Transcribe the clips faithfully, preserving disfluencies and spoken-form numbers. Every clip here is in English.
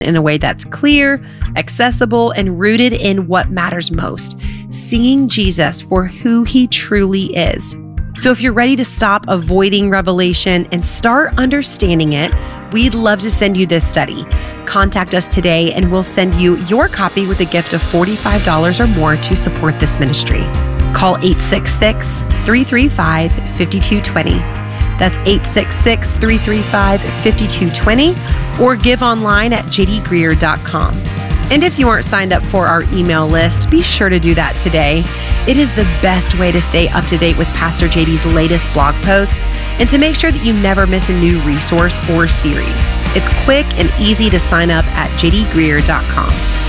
in a way that's clear, accessible, and rooted in what matters most, seeing Jesus for who he truly is. So if you're ready to stop avoiding Revelation and start understanding it, we'd love to send you this study. Contact us today and we'll send you your copy with a gift of forty-five dollars or more to support this ministry. Call eight six six, three three five, five two two zero. That's eight six six, three three five, five two two zero, or give online at j d greer dot com. And if you aren't signed up for our email list, be sure to do that today. It is the best way to stay up to date with Pastor J D's latest blog posts and to make sure that you never miss a new resource or series. It's quick and easy to sign up at j d greer dot com.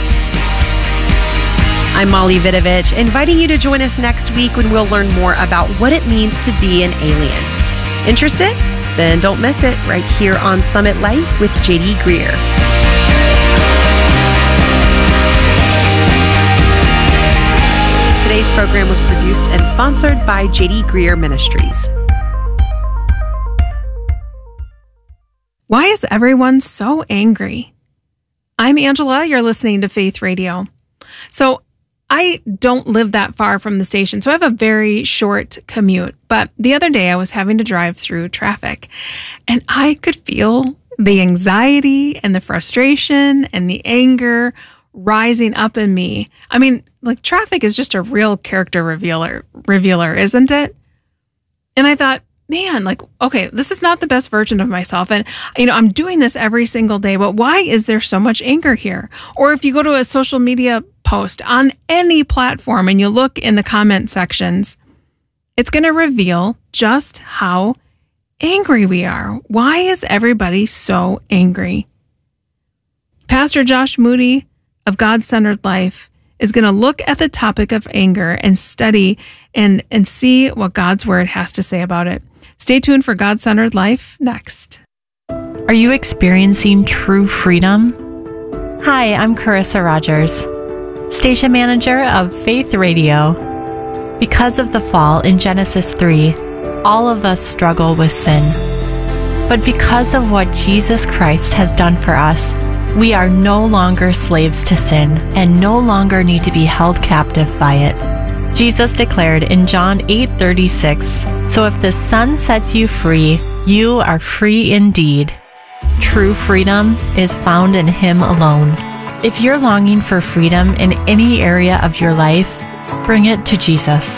I'm Molly Vidovich, inviting you to join us next week when we'll learn more about what it means to be an alien. Interested? Then don't miss it right here on Summit Life with J D Greer. Today's program was produced and sponsored by J D Greer Ministries. Why is everyone so angry? I'm Angela. You're listening to Faith Radio. So I don't live that far from the station, so I have a very short commute. But the other day I was having to drive through traffic, and I could feel the anxiety and the frustration and the anger rising up in me. I mean, like, traffic is just a real character revealer, revealer, isn't it? And I thought, man, like, okay, this is not the best version of myself. And, you know, I'm doing this every single day, but why is there so much anger here? Or if you go to a social media post on any platform and you look in the comment sections, it's going to reveal just how angry we are. Why is everybody so angry? Pastor Josh Moody of God-Centered Life is going to look at the topic of anger and study and, and see what God's Word has to say about it. Stay tuned for God-Centered Life next. Are you experiencing true freedom? Hi, I'm Carissa Rogers, station manager of Faith Radio. Because of the fall in Genesis three, all of us struggle with sin. But because of what Jesus Christ has done for us, we are no longer slaves to sin and no longer need to be held captive by it. Jesus declared in John eight thirty-six, "So if the Son sets you free, you are free indeed." True freedom is found in Him alone. If you're longing for freedom in any area of your life, bring it to Jesus.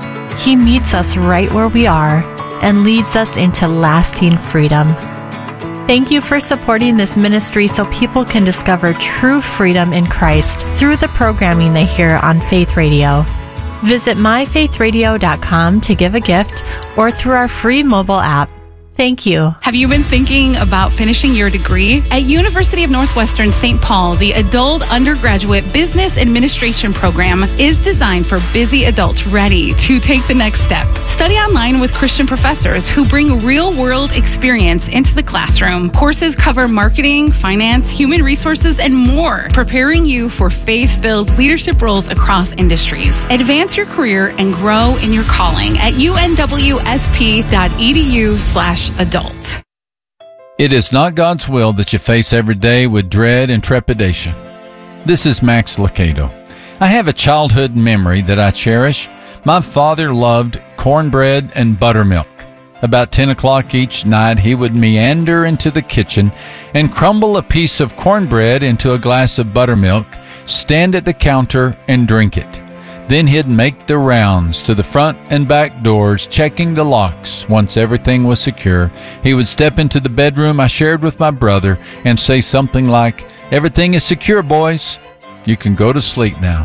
He meets us right where we are and leads us into lasting freedom. Thank you for supporting this ministry so people can discover true freedom in Christ through the programming they hear on Faith Radio. Visit my faith radio dot com to give a gift or through our free mobile app. Thank you. Have you been thinking about finishing your degree? At University of Northwestern Saint Paul, the Adult Undergraduate Business Administration program is designed for busy adults ready to take the next step. Study online with Christian professors who bring real-world experience into the classroom. Courses cover marketing, finance, human resources, and more, preparing you for faith-filled leadership roles across industries. Advance your career and grow in your calling at u n w s p dot e d u slash adult. It is not God's will that you face every day with dread and trepidation. This is Max Lucado. I have a childhood memory that I cherish. My father loved cornbread and buttermilk. About ten o'clock each night, he would meander into the kitchen and crumble a piece of cornbread into a glass of buttermilk, stand at the counter, and drink it. Then he'd make the rounds to the front and back doors, checking the locks. Once everything was secure, he would step into the bedroom I shared with my brother and say something like, "Everything is secure, boys. You can go to sleep now."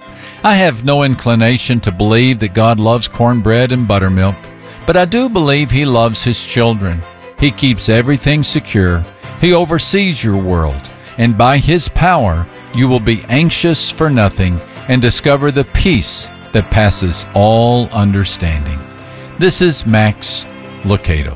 I have no inclination to believe that God loves cornbread and buttermilk, but I do believe He loves His children. He keeps everything secure. He oversees your world, and by His power, you will be anxious for nothing and discover the peace that passes all understanding. This is Max Lucado.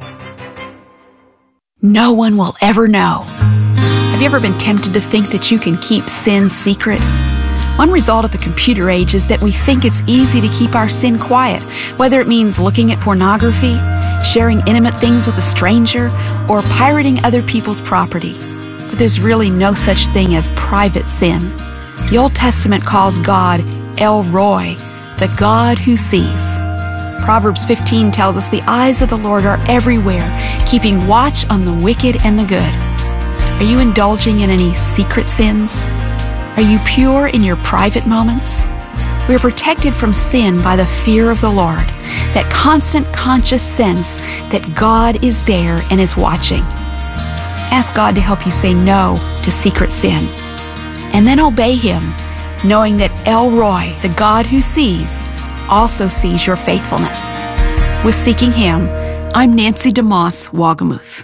No one will ever know. Have you ever been tempted to think that you can keep sin secret? One result of the computer age is that we think it's easy to keep our sin quiet, whether it means looking at pornography, sharing intimate things with a stranger, or pirating other people's property. there's really no such thing as private sin. The Old Testament calls God El Roi, the God who sees. Proverbs fifteen tells us the eyes of the Lord are everywhere, keeping watch on the wicked and the good. Are you indulging in any secret sins? Are you pure in your private moments? We are protected from sin by the fear of the Lord, that constant conscious sense that God is there and is watching. Ask God to help you say no to secret sin, and then obey Him, knowing that El Roi, the God who sees, also sees your faithfulness. With Seeking Him, I'm Nancy DeMoss Wagamuth.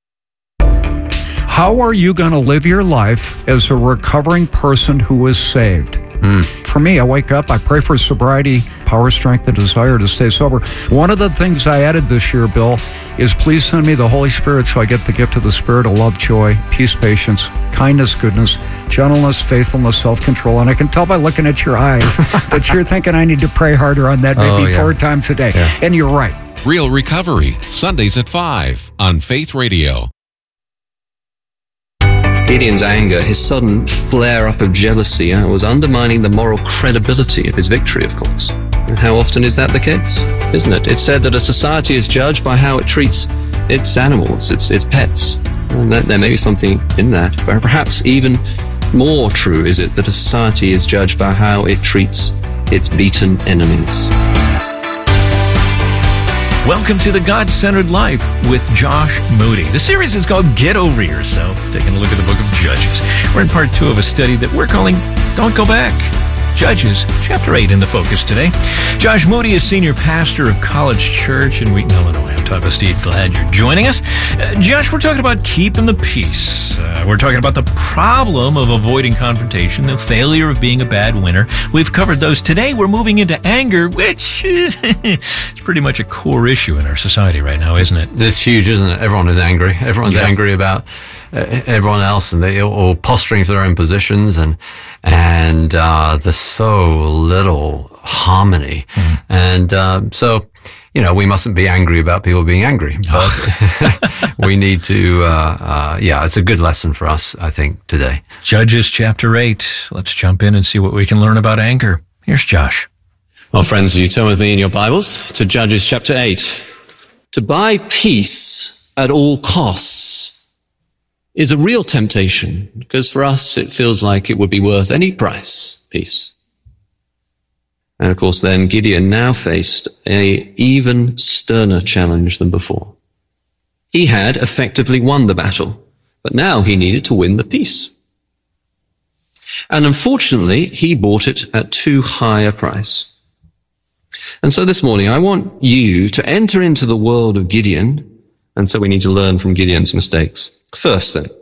How are you going to live your life as a recovering person who is saved? Mm. For me, I wake up, I pray for sobriety, power, strength, and desire to stay sober. One of the things I added this year, Bill, is please send me the Holy Spirit so I get the gift of the Spirit of love, joy, peace, patience, kindness, goodness, gentleness, faithfulness, self-control. And I can tell by looking at your eyes that you're thinking I need to pray harder on that maybe oh, yeah. four times a day. Yeah. And you're right. Real Recovery, Sundays at five on Faith Radio. Gideon's anger, his sudden flare-up of jealousy, uh, was undermining the moral credibility of his victory, of course. And how often is that the case, isn't it? It's said that a society is judged by how it treats its animals, its its pets. And that, there may be something in that. But perhaps even more true is it that a society is judged by how it treats its beaten enemies. Welcome to the God-Centered Life with Josh Moody. The series is called Get Over Yourself, taking a look at the book of Judges. We're in part two of a study that we're calling Don't Go Back. Judges, chapter eight in the focus today. Josh Moody is senior pastor of College Church in Wheaton, Illinois. I'm Todd Steve. Glad you're joining us. Uh, Josh, we're talking about keeping the peace. Uh, we're talking about the problem of avoiding confrontation, the failure of being a bad winner. We've covered those today. We're moving into anger, which is pretty much a core issue in our society right now, isn't it? It's huge, isn't it? Everyone is angry. Everyone's yeah. angry about uh, everyone else, and they all posturing for their own positions, and and uh, there's so little harmony. Mm. And um, so, you know, we mustn't be angry about people being angry, but we need to, uh, uh, yeah, it's a good lesson for us, I think, today. Judges chapter eight. Let's jump in and see what we can learn about anger. Here's Josh. Well, friends, you turn with me in your Bibles to Judges chapter eight. To buy peace at all costs is a real temptation, because for us it feels like it would be worth any price, peace. And of course then Gideon now faced a even sterner challenge than before. He had effectively won the battle, but now he needed to win the peace. And unfortunately, he bought it at too high a price. And so this morning I want you to enter into the world of Gideon, and so we need to learn from Gideon's mistakes. First then,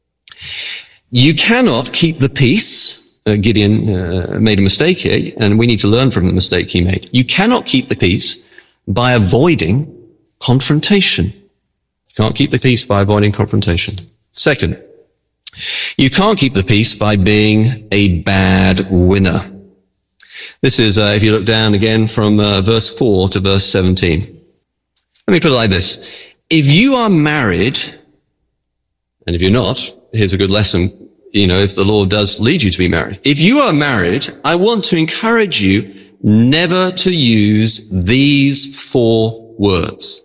you cannot keep the peace. Uh, Gideon uh, made a mistake here, and we need to learn from the mistake he made. You cannot keep the peace by avoiding confrontation. You can't keep the peace by avoiding confrontation. Second, you can't keep the peace by being a bad winner. This is, uh, if you look down again from uh, verse four to verse seventeen. Let me put it like this. If you are married, and if you're not, here's a good lesson, you know, if the Lord does lead you to be married. If you are married, I want to encourage you never to use these four words.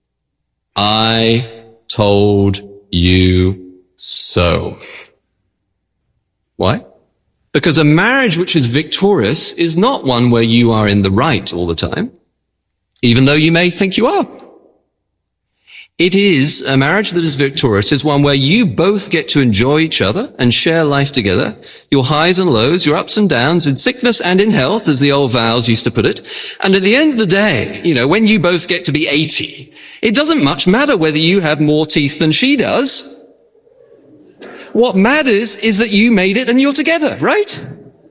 I told you so. Why? Because a marriage which is victorious is not one where you are in the right all the time, even though you may think you are. It is a marriage that is victorious is one where you both get to enjoy each other and share life together, your highs and lows, your ups and downs, in sickness and in health, as the old vows used to put it. And at the end of the day, you know, when you both get to be eighty, it doesn't much matter whether you have more teeth than she does. What matters is that you made it and you're together, right?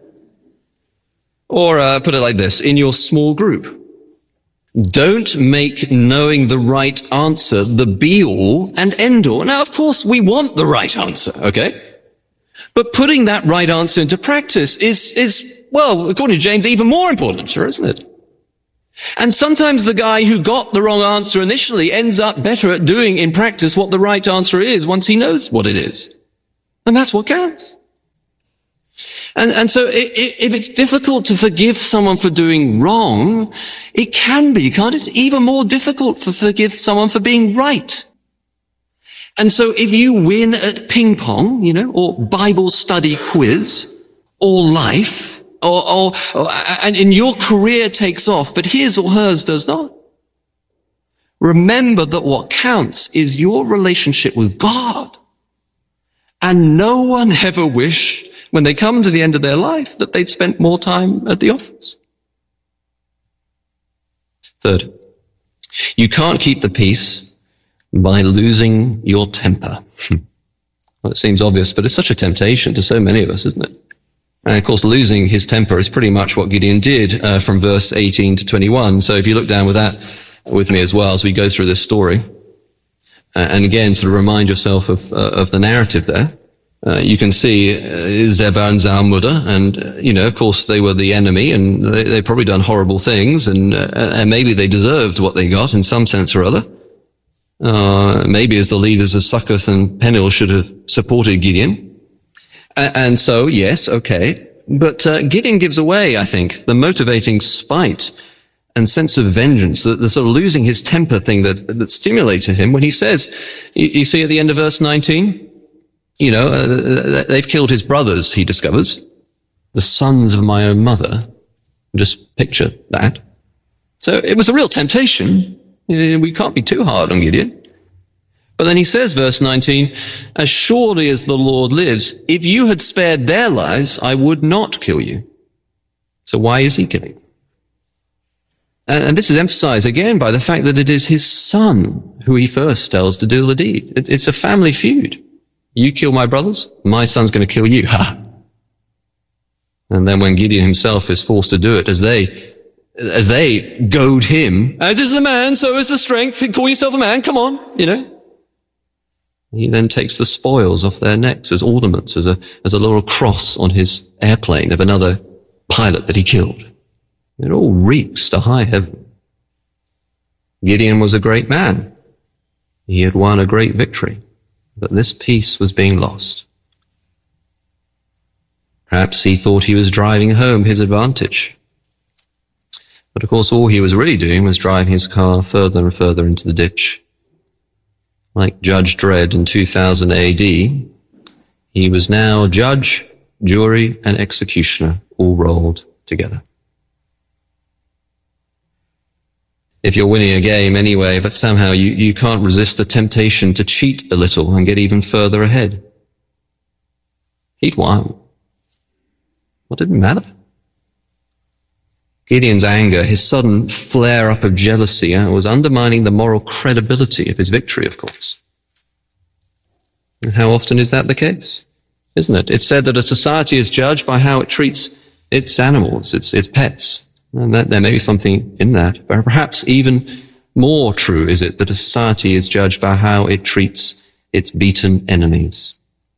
Or uh, put it like this, in your small group. Don't make knowing the right answer the be-all and end-all. Now, of course, we want the right answer, okay? But putting that right answer into practice is, is, well, according to James, even more important, sure, isn't it? And sometimes the guy who got the wrong answer initially ends up better at doing in practice what the right answer is once he knows what it is. And that's what counts. And, and so if it's difficult to forgive someone for doing wrong, it can be, can't it? Even more difficult to forgive someone for being right. And so if you win at ping pong, you know, or Bible study quiz, or life, or, or, or and, and your career takes off, but his or hers does not, remember that what counts is your relationship with God. And no one ever wished, when they come to the end of their life, that they'd spent more time at the office. Third, you can't keep the peace by losing your temper. Well, it seems obvious, but it's such a temptation to so many of us, isn't it? And of course, losing his temper is pretty much what Gideon did uh, from verse eighteen to twenty-one. So if you look down with that with me as well as we go through this story, uh, and again, sort of remind yourself of uh, of the narrative there. Uh, you can see uh, Zebah and Zalmunna, and, uh, you know, of course, they were the enemy, and they, they've probably done horrible things, and, uh, and maybe they deserved what they got in some sense or other. Uh, maybe as the leaders of Succoth and Peniel should have supported Gideon. And, and so, yes, okay. But uh, Gideon gives away, I think, the motivating spite and sense of vengeance, the, the sort of losing his temper thing that, that stimulated him when he says, you, you see at the end of verse nineteen, you know, uh, they've killed his brothers, he discovers, the sons of my own mother. Just picture that. So it was a real temptation. We can't be too hard on Gideon. But then he says, verse nineteen, as surely as the Lord lives, if you had spared their lives, I would not kill you. So why is he killing? And, and this is emphasized again by the fact that it is his son who he first tells to do the deed. It, it's a family feud. You kill my brothers, my son's going to kill you. Ha! And then when Gideon himself is forced to do it, as they, as they goad him, as is the man, so is the strength. Call yourself a man, come on, you know. He then takes the spoils off their necks as ornaments, as a, as a little cross on his airplane of another pilot that he killed. It all reeks to high heaven. Gideon was a great man. He had won a great victory. But this peace was being lost. Perhaps he thought he was driving home his advantage. But of course, all he was really doing was driving his car further and further into the ditch. Like Judge Dredd in two thousand A D, he was now judge, jury, and executioner all rolled together. If you're winning a game anyway, but somehow you, you can't resist the temptation to cheat a little and get even further ahead. He'd won. What did it matter? Gideon's anger, his sudden flare-up of jealousy, uh, was undermining the moral credibility of his victory, of course. And how often is that the case? Isn't it? It's said that a society is judged by how it treats its animals, its, its pets. And that, there may be something in that, but perhaps even more true is it that a society is judged by how it treats its beaten enemies.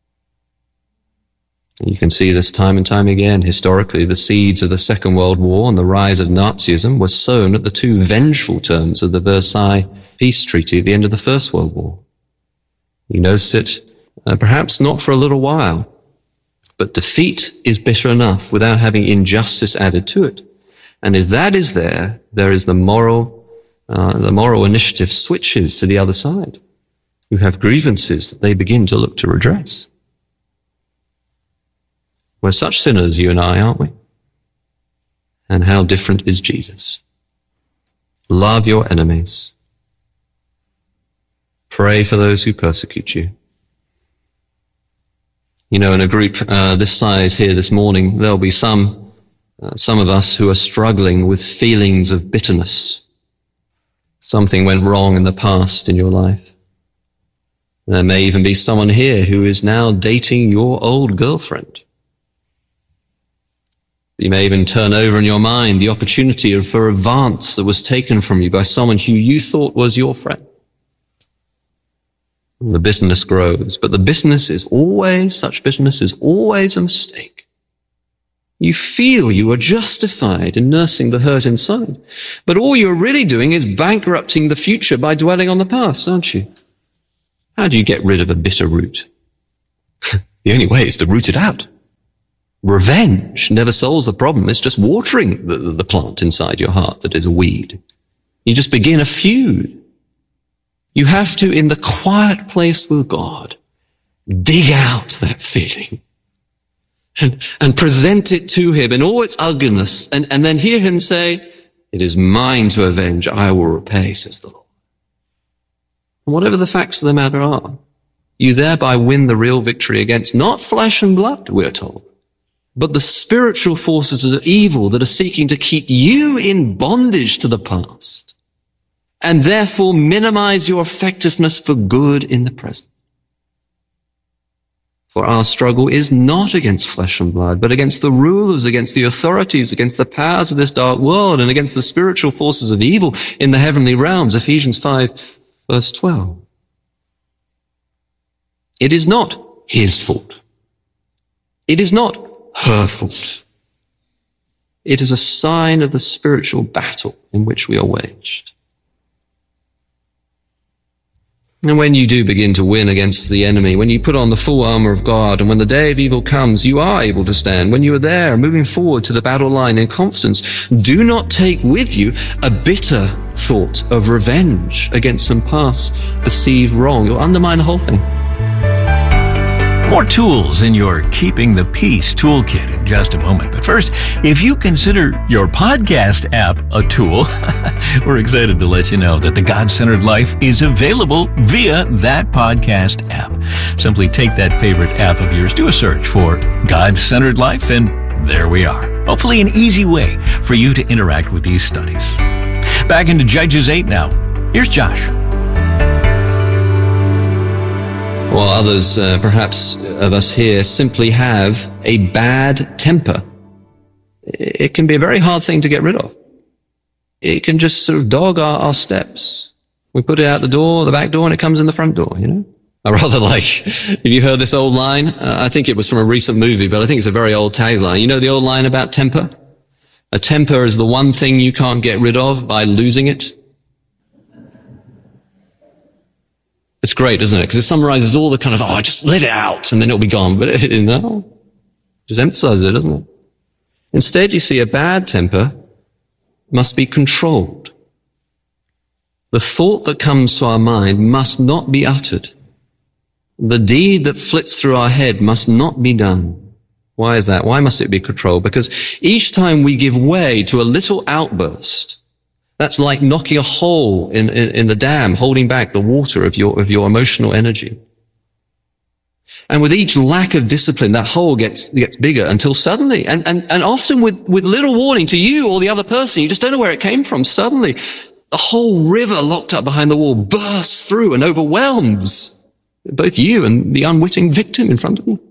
You can see this time and time again. Historically, the seeds of the Second World War and the rise of Nazism were sown at the two vengeful terms of the Versailles Peace Treaty at the end of the First World War. You notice it, uh, perhaps not for a little while, but defeat is bitter enough without having injustice added to it. And if that is there, there is the moral, uh, the moral initiative switches to the other side, who have grievances that they begin to look to redress. We're such sinners, you and I, aren't we? And how different is Jesus? Love your enemies. Pray for those who persecute you. You know, in a group uh, this size here this morning, there'll be some Uh, some of us who are struggling with feelings of bitterness. Something went wrong in the past in your life. There may even be someone here who is now dating your old girlfriend. You may even turn over in your mind the opportunity for advance that was taken from you by someone who you thought was your friend. And the bitterness grows, but the bitterness is always, such bitterness is always a mistake. You feel you are justified in nursing the hurt inside. But all you're really doing is bankrupting the future by dwelling on the past, aren't you? How do you get rid of a bitter root? The only way is to root it out. Revenge never solves the problem. It's just watering the, the plant inside your heart that is a weed. You just begin a feud. You have to, in the quiet place with God, dig out that feeling and, and present it to him in all its ugliness, and, and then hear him say, "It is mine to avenge, I will repay," says the Lord. And whatever the facts of the matter are, you thereby win the real victory against not flesh and blood, we're told, but the spiritual forces of evil that are seeking to keep you in bondage to the past, and therefore minimize your effectiveness for good in the present. For our struggle is not against flesh and blood, but against the rulers, against the authorities, against the powers of this dark world, and against the spiritual forces of evil in the heavenly realms. Ephesians five, verse twelve. It is not his fault. It is not her fault. It is a sign of the spiritual battle in which we are waged. And when you do begin to win against the enemy, when you put on the full armor of God, and when the day of evil comes, you are able to stand. When you are there, moving forward to the battle line in confidence, do not take with you a bitter thought of revenge against some past perceived wrong. You'll undermine the whole thing. More tools in your Keeping the Peace toolkit in just a moment. But first, if you consider your podcast app a tool, we're excited to let you know that the God-Centered Life is available via that podcast app. Simply take that favorite app of yours, do a search for God-Centered Life, and there we are. Hopefully an easy way for you to interact with these studies. Back into Judges eight now. Here's Josh. While others, uh, perhaps of us here, simply have a bad temper, it can be a very hard thing to get rid of. It can just sort of dog our, our steps. We put it out the door, the back door, and it comes in the front door, you know? I rather like, have you heard this old line? Uh, I think it was from a recent movie, but I think it's a very old tagline. You know the old line about temper? A temper is the one thing you can't get rid of by losing it. It's great, isn't it? Because it summarizes all the kind of, oh, just let it out and then it'll be gone. But it, no, just emphasizes it, doesn't it? Instead, you see, a bad temper must be controlled. The thought that comes to our mind must not be uttered. The deed that flits through our head must not be done. Why is that? Why must it be controlled? Because each time we give way to a little outburst, that's like knocking a hole in, in, in the dam, holding back the water of your, of your emotional energy. And with each lack of discipline, that hole gets, gets bigger until suddenly, and, and, and often with, with little warning to you or the other person, you just don't know where it came from. Suddenly, the whole river locked up behind the wall bursts through and overwhelms both you and the unwitting victim in front of you.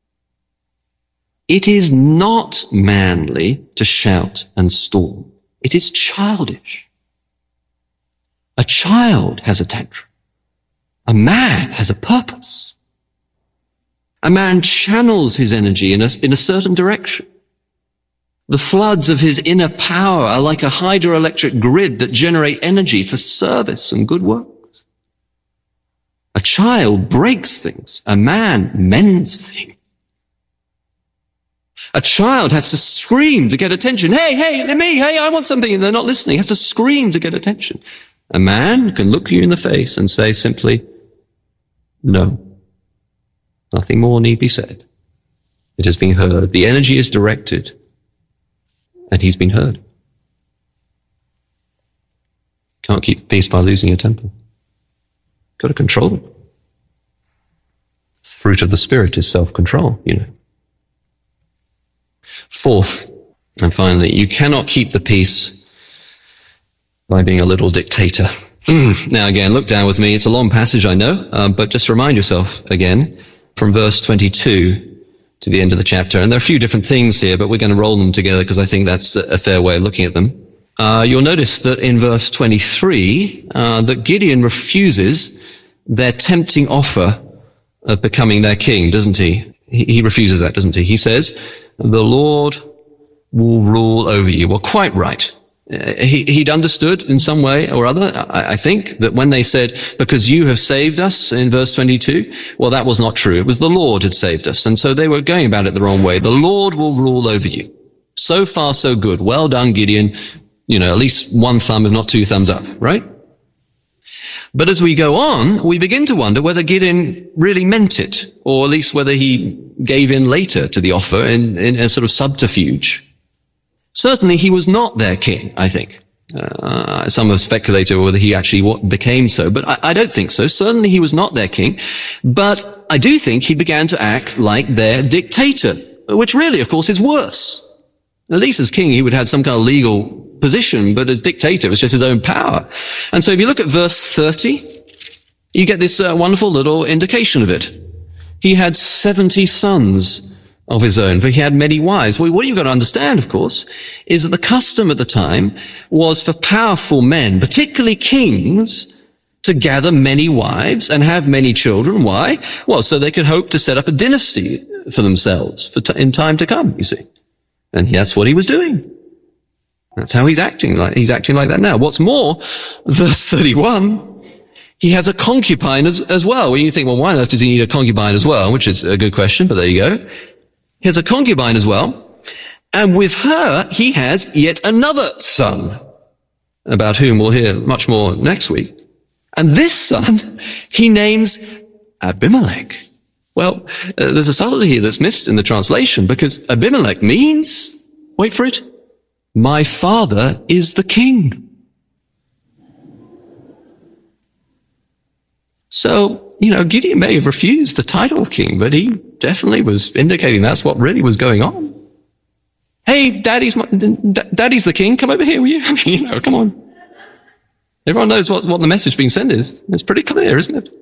It is not manly to shout and storm. It is childish. A child has a tantrum. A man has a purpose. A man channels his energy in a, in a certain direction. The floods of his inner power are like a hydroelectric grid that generate energy for service and good works. A child breaks things. A man mends things. A child has to scream to get attention. Hey, hey, they're me. Hey, I want something. And they're not listening. Has to scream to get attention. A man can look you in the face and say simply, no. Nothing more need be said. It has been heard. The energy is directed. And he's been heard. Can't keep peace by losing your temper. Got to control it. The fruit of the Spirit is self-control, you know. Fourth, and finally, you cannot keep the peace by being a little dictator. Now again, look down with me. It's a long passage, I know, um, but just remind yourself again from verse twenty-two to the end of the chapter. And there are a few different things here, but we're going to roll them together because I think that's a fair way of looking at them. Uh, you'll notice that in verse twenty-three, uh, that Gideon refuses their tempting offer of becoming their king, doesn't he? He, he refuses that, doesn't he? He says, the Lord will rule over you. Well, quite right. Uh, he, he'd understood in some way or other, I, I think, that when they said, because you have saved us in verse twenty-two, well, that was not true. It was the Lord had saved us. And so they were going about it the wrong way. The Lord will rule over you. So far, so good. Well done, Gideon. You know, at least one thumb, if not two thumbs up, right? But as we go on, we begin to wonder whether Gideon really meant it, or at least whether he gave in later to the offer in, in a sort of subterfuge. Certainly, he was not their king, I think. Uh, some have speculated whether he actually became so, but I, I don't think so. Certainly, he was not their king. But I do think he began to act like their dictator, which really, of course, is worse. At least as king, he would have some kind of legal position, but as dictator, it was just his own power. And so if you look at verse thirty, you get this uh, wonderful little indication of it. He had seventy sons of his own, for he had many wives. Well, what you've got to understand, of course, is that the custom at the time was for powerful men, particularly kings, to gather many wives and have many children. Why? Well, so they could hope to set up a dynasty for themselves for t- in time to come, you see. And that's what he was doing. That's how he's acting like, he's acting like that now. What's more, verse thirty-one, he has a concubine as, as well. When you think, well, why on earth does he need a concubine as well? Which is a good question, but there you go. He has a concubine as well. And with her, he has yet another son, about whom we'll hear much more next week. And this son, he names Abimelech. Well, uh, there's a subtlety here that's missed in the translation, because Abimelech means, wait for it, my father is the king. So, you know, Gideon may have refused the title of king, but he definitely was indicating that's what really was going on. Hey, daddy's, my, d- daddy's the king. Come over here, will you? You know, come on. Everyone knows what, what the message being sent is. It's pretty clear, isn't it?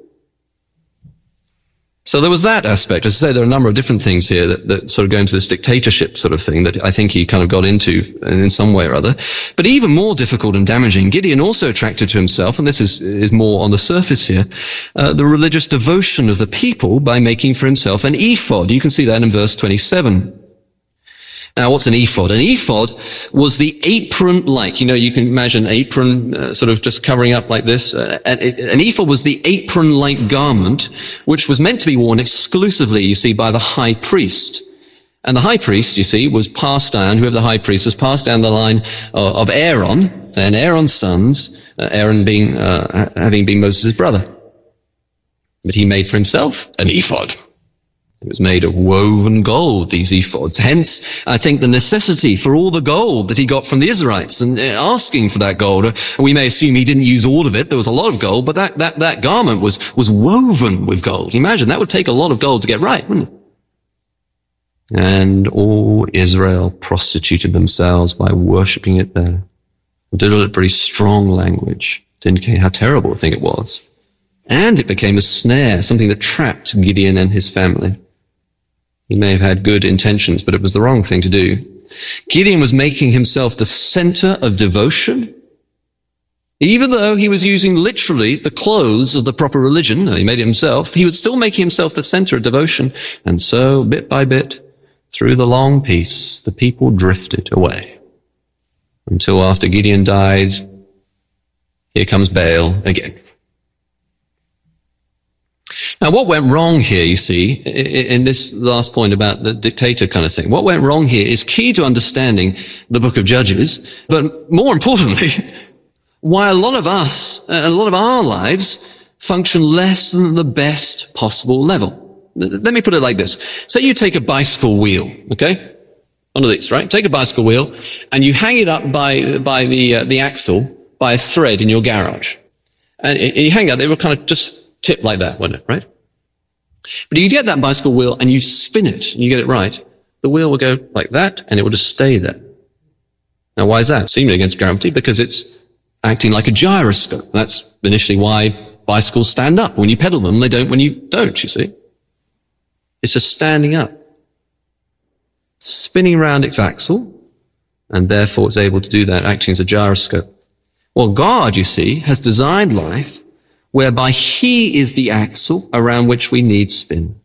So there was that aspect. As I say, there are a number of different things here that, that sort of go into this dictatorship sort of thing that I think he kind of got into in some way or other. But even more difficult and damaging, Gideon also attracted to himself, and this is, is more on the surface here, uh, the religious devotion of the people by making for himself an ephod. You can see that in verse twenty-seven. Now, what's an ephod? An ephod was the apron-like. You know, you can imagine an apron uh, sort of just covering up like this. Uh, an, an ephod was the apron-like garment, which was meant to be worn exclusively, you see, by the high priest. And the high priest, you see, was passed down, whoever the high priest was, passed down the line uh, of Aaron, and Aaron's sons, uh, Aaron being, uh, having been Moses' brother. But he made for himself an ephod. It was made of woven gold, these ephods. Hence, I think the necessity for all the gold that he got from the Israelites and asking for that gold. We may assume he didn't use all of it. There was a lot of gold, but that, that, that garment was, was woven with gold. Imagine that would take a lot of gold to get right, wouldn't it? And all Israel prostituted themselves by worshipping it there. It did a pretty strong language to indicate how terrible a thing it was. And it became a snare, something that trapped Gideon and his family. He may have had good intentions, but it was the wrong thing to do. Gideon was making himself the center of devotion. Even though he was using literally the clothes of the proper religion, he made it himself, he was still making himself the center of devotion. And so, bit by bit, through the long peace, the people drifted away. Until after Gideon died, here comes Baal again. Now, what went wrong here, you see, in this last point about the dictator kind of thing, what went wrong here is key to understanding the book of Judges, but more importantly, why a lot of us, a lot of our lives function less than the best possible level. Let me put it like this. Say you take a bicycle wheel, okay? One of these, right? Take a bicycle wheel and you hang it up by, by the, uh, the axle by a thread in your garage. And you hang it up, it will kind of just tip like that, wouldn't it, right? But you get that bicycle wheel and you spin it and you get it right, the wheel will go like that and it will just stay there. Now, why is that? Seemingly against gravity, because it's acting like a gyroscope. That's initially why bicycles stand up. When you pedal them, they don't when you don't, you see. It's just standing up, spinning around its axle, and therefore it's able to do that, acting as a gyroscope. Well, God, you see, has designed life whereby he is the axle around which we need spin.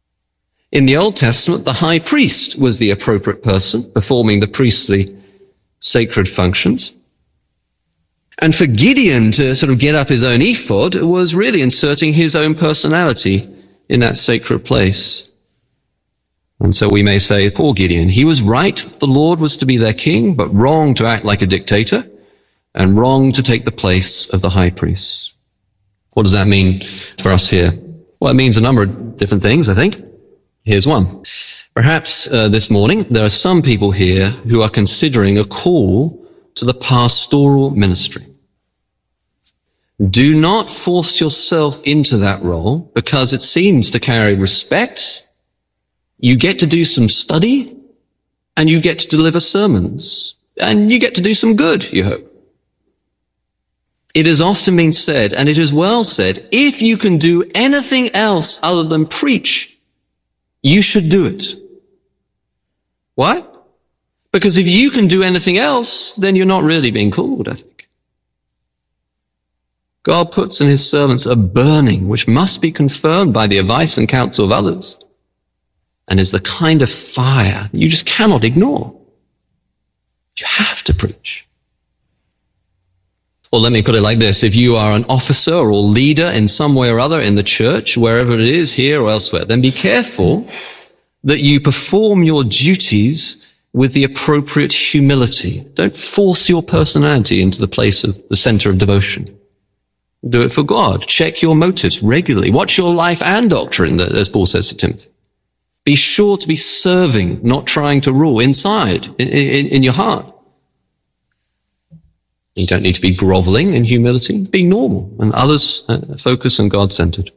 In the Old Testament, the high priest was the appropriate person performing the priestly sacred functions. And for Gideon to sort of get up his own ephod was really inserting his own personality in that sacred place. And so we may say, poor Gideon, he was right that the Lord was to be their king, but wrong to act like a dictator and wrong to take the place of the high priest. What does that mean for us here? Well, it means a number of different things, I think. Here's one. Perhaps uh, this morning there are some people here who are considering a call to the pastoral ministry. Do not force yourself into that role because it seems to carry respect. You get to do some study and you get to deliver sermons and you get to do some good, you hope. It has often been said, and it is well said, if you can do anything else other than preach, you should do it. Why? Because if you can do anything else, then you're not really being called, I think. God puts in his servants a burning which must be confirmed by the advice and counsel of others, and is the kind of fire that you just cannot ignore. You have to preach. Or let me put it like this. If you are an officer or leader in some way or other in the church, wherever it is, here or elsewhere, then be careful that you perform your duties with the appropriate humility. Don't force your personality into the place of the center of devotion. Do it for God. Check your motives regularly. Watch your life and doctrine, as Paul says to Timothy. Be sure to be serving, not trying to rule inside, in, in, in your heart. You don't need to be groveling in humility. Be normal, and others uh, focus on God-centered.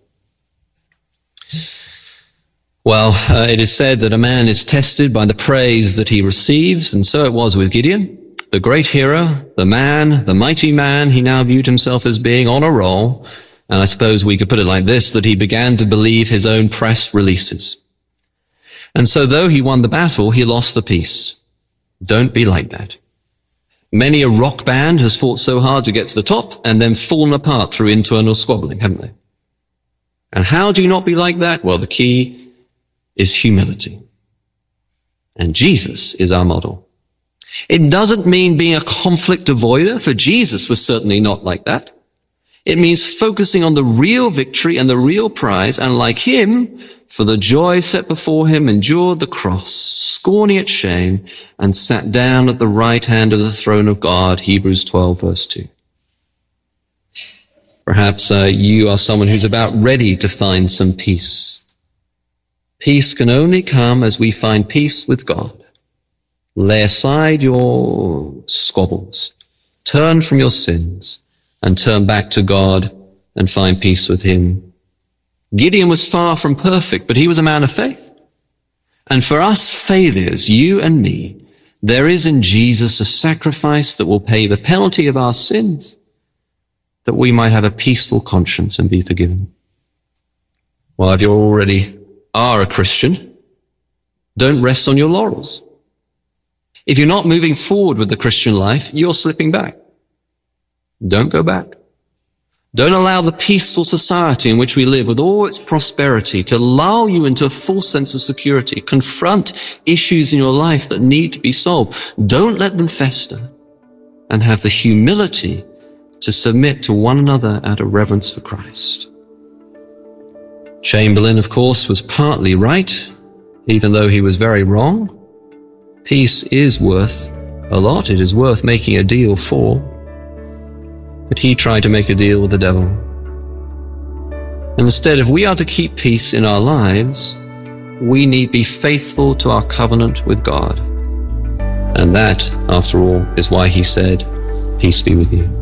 Well, uh, it is said that a man is tested by the praise that he receives, and so it was with Gideon. The great hero, the man, the mighty man, he now viewed himself as being on a roll, and I suppose we could put it like this, that he began to believe his own press releases. And so though he won the battle, he lost the peace. Don't be like that. Many a rock band has fought so hard to get to the top and then fallen apart through internal squabbling, haven't they? And how do you not be like that? Well, the key is humility. And Jesus is our model. It doesn't mean being a conflict avoider, for Jesus was certainly not like that. It means focusing on the real victory and the real prize, and like him, for the joy set before him, endured the cross, scorning its shame, and sat down at the right hand of the throne of God, Hebrews twelve, verse two. Perhaps uh, you are someone who's about ready to find some peace. Peace can only come as we find peace with God. Lay aside your squabbles, turn from your sins, and turn back to God and find peace with him. Gideon was far from perfect, but he was a man of faith. And for us failures, you and me, there is in Jesus a sacrifice that will pay the penalty of our sins, that we might have a peaceful conscience and be forgiven. Well, if you already are a Christian, don't rest on your laurels. If you're not moving forward with the Christian life, you're slipping back. Don't go back. Don't allow the peaceful society in which we live with all its prosperity to lull you into a false sense of security. Confront issues in your life that need to be solved. Don't let them fester, and have the humility to submit to one another out of reverence for Christ. Chamberlain, of course, was partly right, even though he was very wrong. Peace is worth a lot. It is worth making a deal for. But he tried to make a deal with the devil. And instead, if we are to keep peace in our lives, we need be faithful to our covenant with God. And that, after all, is why he said, "Peace be with you."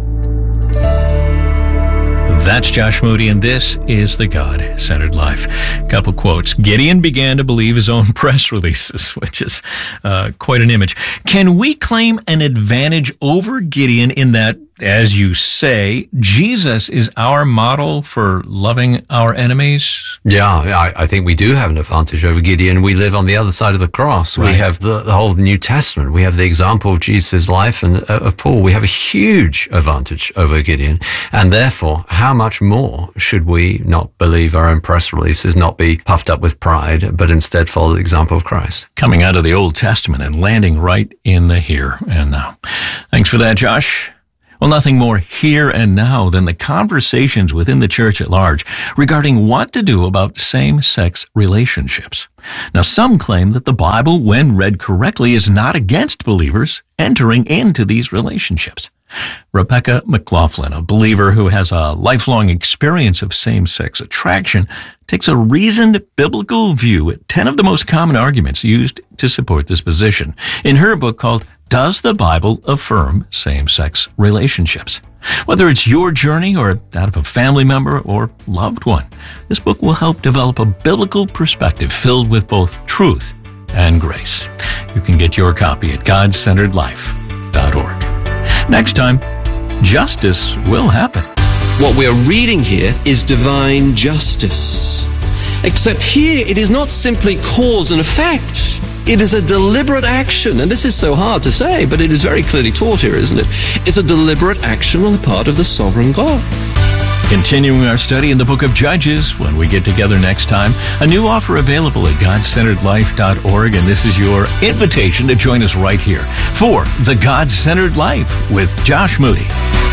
That's Josh Moody, and this is the God-Centered Life. Couple quotes. Gideon began to believe his own press releases, which is uh, quite an image. Can we claim an advantage over Gideon in that as you say, Jesus is our model for loving our enemies? Yeah, I, I think we do have an advantage over Gideon. We live on the other side of the cross. Right. We have the, the whole New Testament. We have the example of Jesus' life and uh, of Paul. We have a huge advantage over Gideon. And therefore, how much more should we not believe our own press releases, not be puffed up with pride, but instead follow the example of Christ? Coming out of the Old Testament and landing right in the here and now. Thanks for that, Josh. Well, nothing more here and now than the conversations within the church at large regarding what to do about same-sex relationships. Now, some claim that the Bible, when read correctly, is not against believers entering into these relationships. Rebecca McLaughlin, a believer who has a lifelong experience of same-sex attraction, takes a reasoned biblical view at ten of the most common arguments used to support this position in her book called Does the Bible Affirm Same-Sex Relationships? Whether it's your journey or that of a family member or loved one, this book will help develop a biblical perspective filled with both truth and grace. You can get your copy at god centered life dot org. Next time, justice will happen. What we're reading here is divine justice. Except here, it is not simply cause and effect. It is a deliberate action, and this is so hard to say, but it is very clearly taught here, isn't it? It's a deliberate action on the part of the sovereign God. Continuing our study in the book of Judges when we get together next time. A new offer available at god centered life dot org, and this is your invitation to join us right here for The God-Centered Life with Josh Moody.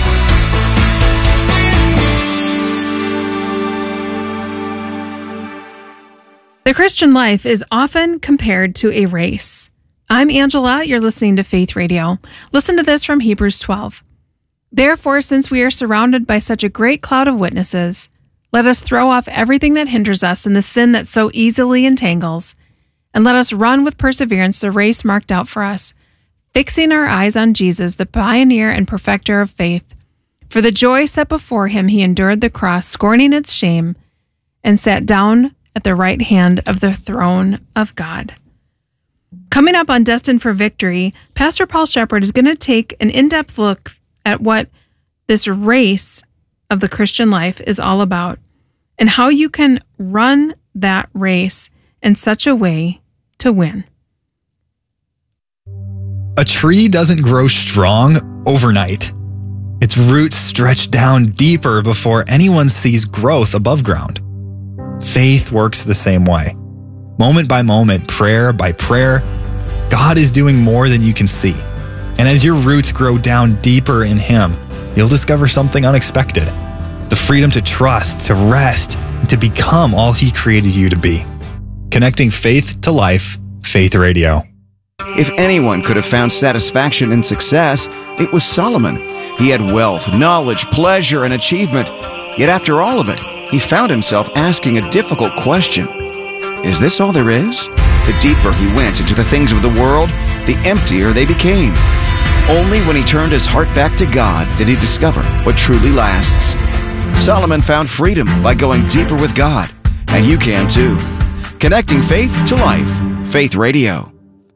The Christian life is often compared to a race. I'm Angela. You're listening to Faith Radio. Listen to this from Hebrews twelve. Therefore, since we are surrounded by such a great cloud of witnesses, let us throw off everything that hinders us and the sin that so easily entangles, and let us run with perseverance the race marked out for us, fixing our eyes on Jesus, the pioneer and perfecter of faith. For the joy set before him, he endured the cross, scorning its shame, and sat down at the right hand of the throne of God. Coming up on Destined for Victory, Pastor Paul Shepherd is going to take an in-depth look at what this race of the Christian life is all about and how you can run that race in such a way to win. A tree doesn't grow strong overnight. Its roots stretch down deeper before anyone sees growth above ground. Faith works the same way. Moment by moment, prayer by prayer, God is doing more than you can see. And as your roots grow down deeper in Him, you'll discover something unexpected. The freedom to trust, to rest, and to become all He created you to be. Connecting faith to life, Faith Radio. If anyone could have found satisfaction and success, it was Solomon. He had wealth, knowledge, pleasure, and achievement. Yet after all of it, he found himself asking a difficult question. Is this all there is? The deeper he went into the things of the world, the emptier they became. Only when he turned his heart back to God did he discover what truly lasts. Solomon found freedom by going deeper with God, and you can too. Connecting faith to life, Faith Radio.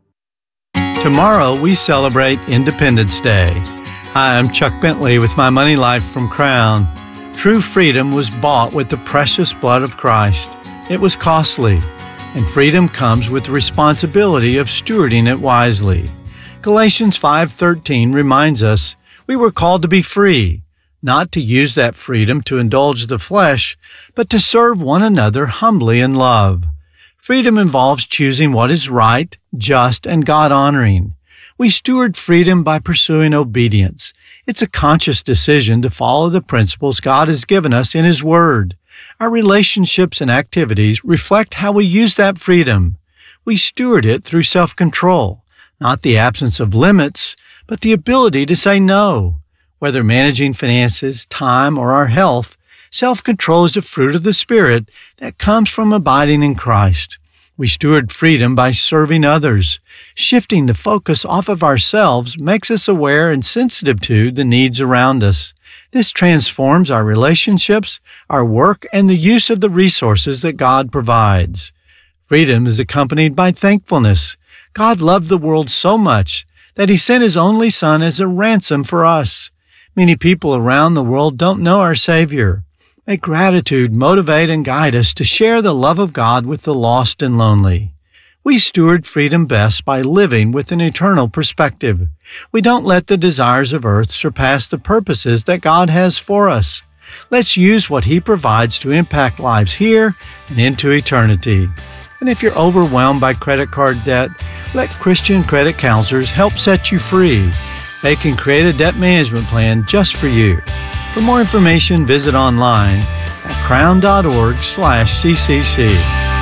Tomorrow we celebrate Independence Day. Hi, I'm Chuck Bentley with my Money Life from Crown. True freedom was bought with the precious blood of Christ. It was costly, and freedom comes with the responsibility of stewarding it wisely. Galatians five thirteen reminds us we were called to be free, not to use that freedom to indulge the flesh, but to serve one another humbly in love. Freedom involves choosing what is right, just, and God-honoring. We steward freedom by pursuing obedience. It's a conscious decision to follow the principles God has given us in His Word. Our relationships and activities reflect how we use that freedom. We steward it through self-control, not the absence of limits, but the ability to say no. Whether managing finances, time, or our health, self-control is a fruit of the Spirit that comes from abiding in Christ. We steward freedom by serving others. Shifting the focus off of ourselves makes us aware and sensitive to the needs around us. This transforms our relationships, our work, and the use of the resources that God provides. Freedom is accompanied by thankfulness. God loved the world so much that He sent His only Son as a ransom for us. Many people around the world don't know our Savior. May gratitude motivate and guide us to share the love of God with the lost and lonely. We steward freedom best by living with an eternal perspective. We don't let the desires of earth surpass the purposes that God has for us. Let's use what He provides to impact lives here and into eternity. And if you're overwhelmed by credit card debt, let Christian credit counselors help set you free. They can create a debt management plan just for you. For more information, visit online at crown.org slash ccc.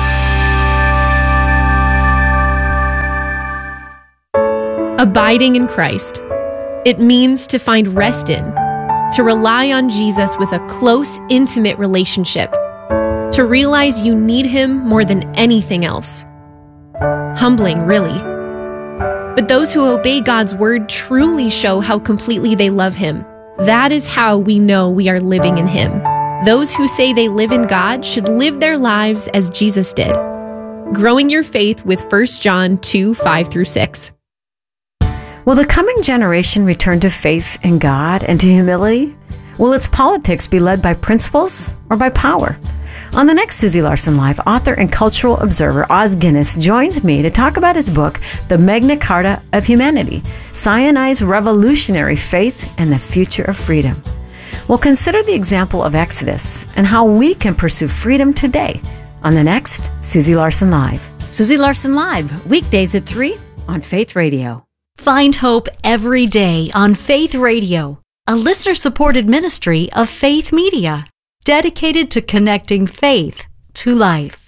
Abiding in Christ. It means to find rest in, to rely on Jesus with a close, intimate relationship, to realize you need Him more than anything else. Humbling, really. But those who obey God's word truly show how completely they love Him. That is how we know we are living in Him. Those who say they live in God should live their lives as Jesus did. Growing your faith with First John two, five through six. Will the coming generation return to faith in God and to humility? Will its politics be led by principles or by power? On the next Susie Larson Live, author and cultural observer Os Guinness joins me to talk about his book, The Magna Carta of Humanity, Sinai's Revolutionary Faith and the Future of Freedom. We'll consider the example of Exodus and how we can pursue freedom today on the next Susie Larson Live. Susie Larson Live, weekdays at three on Faith Radio. Find hope every day on Faith Radio, a listener-supported ministry of Faith Media, dedicated to connecting faith to life.